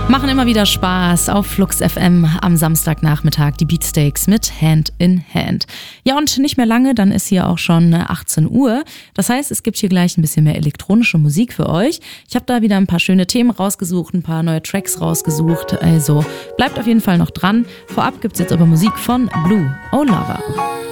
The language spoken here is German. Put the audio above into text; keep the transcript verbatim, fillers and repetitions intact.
Machen immer wieder Spaß auf Flux F M am Samstagnachmittag, die Beatsteaks mit Hand in Hand. Ja, und nicht mehr lange, dann ist hier auch schon achtzehn Uhr. Das heißt, es gibt hier gleich ein bisschen mehr elektronische Musik für euch. Ich habe da wieder ein paar schöne Themen rausgesucht, ein paar neue Tracks rausgesucht. Also bleibt auf jeden Fall noch dran. Vorab gibt's jetzt aber Musik von Blue, Oh Lover.